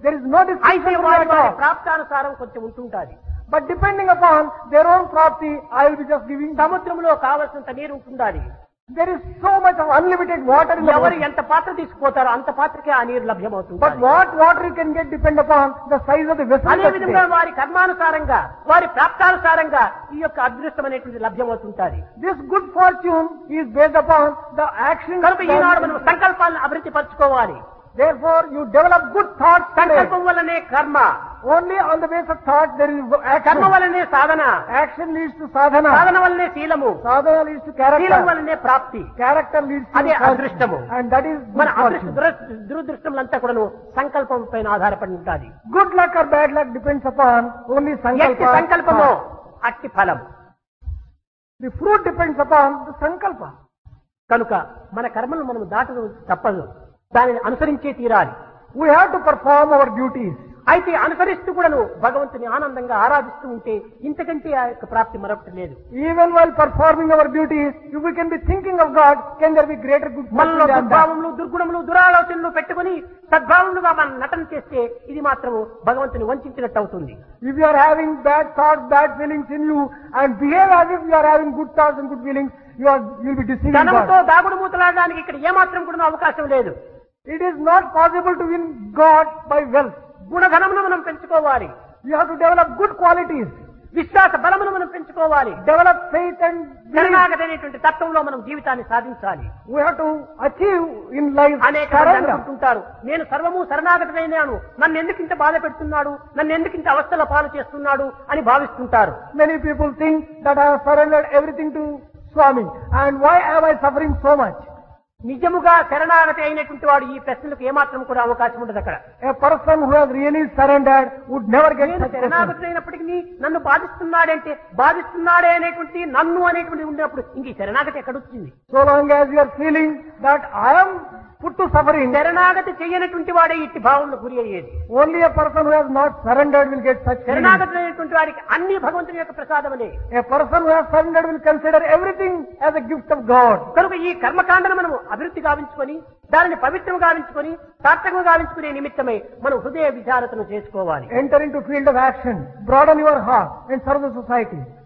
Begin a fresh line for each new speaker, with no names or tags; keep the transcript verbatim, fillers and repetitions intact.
There is no
అయితే
distinction
వారి
at
వారి
all.
ప్రాప్తానుసారం కొంచెం ఉంటుంటాది.
But depending upon their own prapti, I will be just giving.
సముద్రంలో కావలసినంత నీరు ఉంటుండాలి.
There is so much of unlimited water in the
ఎవరు
world.
ఎంత పాత్ర తీసుకుపోతారో అంత పాత్రకే ఆ నీరు లభ్యమవుతుంది.
But what water you can get depend upon the size of the vessel.
అదే
that you
విధంగా
take.
వారి కర్మానుసారంగా వారి ప్రాప్తానుసారంగా ఈ యొక్క అదృష్టం అనేటువంటి లభ్యమవుతుంటాది.
This good fortune is based upon the action.
కనుక ఈనాడు మనం సంకల్పాలను అభివృద్ధి పరచుకోవాలి.
Therefore, you develop good thoughts today.
సంకల్పం వల్లనే కర్మ,
Only on the basis of thought there is action.
కర్మ వల్లనే సాధన,
Action leads to sadhana.
సాధన వల్లనే శీలము,
Sadhana leads to
Seelam
character.
వల్లనే ప్రాప్తి.
Character leads to
అదే
fortune.
అదృష్టము.
And that is
మన
good
అదృష్ట
fortune.
దుర- దురదృష్టములంతా కూడాను సంకల్పం పైన ఆధారపడి ఉంటుంది.
Good luck or bad luck depends upon only
ఎట్టి
sankalpa.
సంకల్పము అట్టి ఫలం.
The fruit depends upon the sankalpa.
కనుక మన కర్మను మనం దాటడం తప్పదు, దానిని అనుసరించే తీరాలి.
We have to perform our duties.
అయితే అనుసరిస్తూ కూడాను భగవంతుని ఆనందంగా ఆరాధిస్తూ ఉంటే ఇంతకంటే ఆ యొక్క ప్రాప్తి మరొకటి లేదు.
Even while performing our duties, if we can be thinking of God, can there be greater good
మనలో
fortune than that?
దుర్భావములు, దుర్గుణములు, దురాలోచనలు పెట్టుకుని సద్భావములుగా మనం నటన చేస్తే ఇది మాత్రము భగవంతుని వంచినట్టు అవుతుంది.
If you are having bad thoughts, bad feelings in you, and behave as if you are having good thoughts and good feelings, you are you will be deceiving
ధనంతో
God.
దాగుడు మూతలాడడానికి ఇక్కడ ఏమాత్రం కూడా అవకాశం లేదు.
It is not possible to win God by wealth.
గుణధనమును మనం పెంచుకోవాలి.
You have to develop good qualities.
విశ్వాస బలమును మనం పెంచుకోవాలి.
Develop faith and belief.
శరణాగతి అనేటువంటి తత్వంలో మనం జీవితాన్ని సాధించాలి.
We have to achieve in life
అనేక మంది
surrender.
అనుకుంటుంటారు, నేను సర్వము శరణాగతమైనాను, నన్ను ఎందుకు ఇంత బాధ పెడుతున్నాడు, నన్ను ఎందుకు ఇంత అవస్థల పాలు చేస్తున్నాడు అని భావిస్తుంటారు.
Many people think that I have surrendered everything to Swami, and why am I suffering so much?
నిజముగా శరణాగతి అయినటువంటి వాడు ఈ ప్రశ్నలకు ఏమాత్రం కూడా అవకాశం ఉండదు. అక్కడ
A person who has really surrendered would never get
నేను
such questions.
శరణాగతి అయినప్పటికీ నన్ను బాధిస్తున్నాడంటే బాధిస్తున్నాడే అనేటువంటి నన్ను అనేటువంటి ఉన్నప్పుడు ఇంక ఈ శరణాగతి ఎక్కడొచ్చింది?
So long as you are feeling that I am put to suffering,
శరణాగతి చేయనటువంటి వాడే ఇట్టి భావంలో గురి అయ్యేది.
only a person who has not surrendered will get such feelings.
శరణాగతి అయినటువంటి వాడికి అన్ని భగవంతుని యొక్క ప్రసాదమనే.
A person who has surrendered will consider everything as a gift of God.
కనుక ఈ కర్మకాండను మనము అభివృద్ధి గావించుకొని దానిని పవిత్రం గావించుకొని సార్థకం గావించుకునే నిమిత్తమై మనం హృదయ విచారతను చేసుకోవాలి.
Enter into field of action, broaden your heart and serve the society.